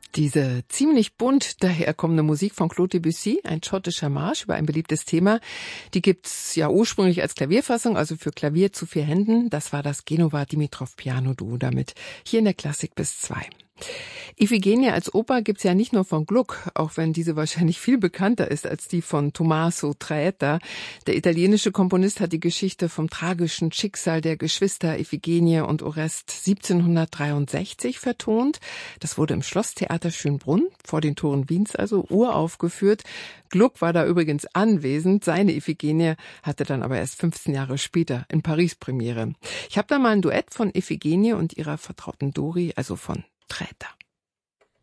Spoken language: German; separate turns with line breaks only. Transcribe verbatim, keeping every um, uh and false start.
Diese ziemlich bunt daherkommende Musik von Claude Debussy, ein schottischer Marsch über ein beliebtes Thema, die gibt's ja ursprünglich als Klavierfassung, also für Klavier zu vier Händen. Das war das Genova Dimitrov Piano Duo damit. Hier in der Klassik bis zwei. Iphigenie als Oper gibt's ja nicht nur von Gluck, auch wenn diese wahrscheinlich viel bekannter ist als die von Tommaso Traetta. Der italienische Komponist hat die Geschichte vom tragischen Schicksal der Geschwister Iphigenie und Orest siebzehnhundertdreiundsechzig vertont. Das wurde im Schlosstheater Schönbrunn, vor den Toren Wiens also, uraufgeführt. Gluck war da übrigens anwesend. Seine Iphigenie hatte dann aber erst fünfzehn Jahre später in Paris Premiere. Ich habe da mal ein Duett von Iphigenie und ihrer vertrauten Dori, also von Traetta.